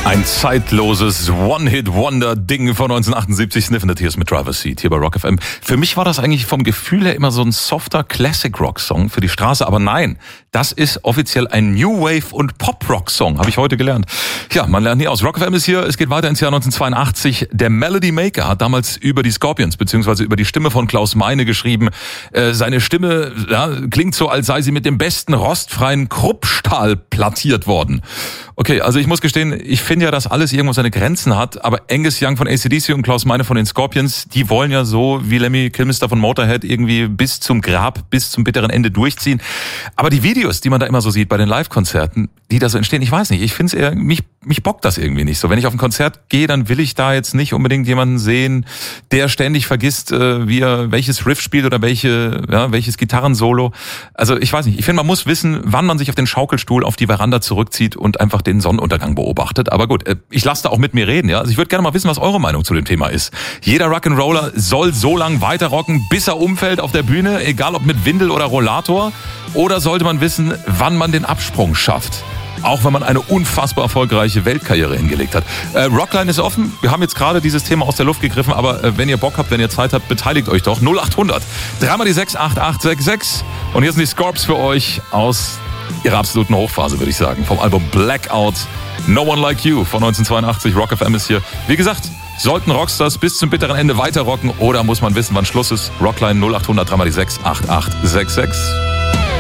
Ein zeitloses One-Hit-Wonder-Ding von 1978, Sniffin' the Tears mit Driver's Seat hier bei Rock FM. Für mich war das eigentlich vom Gefühl her immer so ein softer Classic-Rock-Song für die Straße, aber nein, das ist offiziell ein New Wave- und Pop-Rock-Song, habe ich heute gelernt. Ja, man lernt nie aus. Rock FM ist hier, es geht weiter ins Jahr 1982. Der Melody Maker hat damals über die Scorpions, beziehungsweise über die Stimme von Klaus Meine geschrieben. Seine Stimme klingt so, als sei sie mit dem besten rostfreien Kruppstahl plattiert worden. Okay, also ich muss gestehen, ich finde ja, dass alles irgendwo seine Grenzen hat, aber Angus Young von AC/DC und Klaus Meine von den Scorpions, die wollen ja so wie Lemmy Kilmister von Motorhead irgendwie bis zum Grab, bis zum bitteren Ende durchziehen. Aber die Videos, die man da immer so sieht bei den Live-Konzerten, die da so entstehen, ich weiß nicht, ich finde es eher, mich bockt das irgendwie nicht so. Wenn ich auf ein Konzert gehe, dann will ich da jetzt nicht unbedingt jemanden sehen, der ständig vergisst, wie er welches Riff spielt oder welches Gitarrensolo. Also ich weiß nicht, ich finde, man muss wissen, wann man sich auf den Schaukelstuhl auf die Veranda zurückzieht und einfach den Sonnenuntergang beobachtet. Aber gut, ich lasse da auch mit mir reden, ja. Also ich würde gerne mal wissen, was eure Meinung zu dem Thema ist. Jeder Rock'n'Roller soll so lang weiter rocken, bis er umfällt auf der Bühne, egal ob mit Windel oder Rollator. Oder sollte man wissen, wann man den Absprung schafft? Auch wenn man eine unfassbar erfolgreiche Weltkarriere hingelegt hat. Rockline ist offen. Wir haben jetzt gerade dieses Thema aus der Luft gegriffen, aber wenn ihr Bock habt, wenn ihr Zeit habt, beteiligt euch doch. 0800 3 die 6 8866. Und hier sind die Scorps für euch aus ihrer absoluten Hochphase, würde ich sagen. Vom Album Blackout, No One Like You von 1982. Rock FM ist hier. Wie gesagt, sollten Rockstars bis zum bitteren Ende weiter rocken oder muss man wissen, wann Schluss ist? Rockline 0800 3 die 6 8866.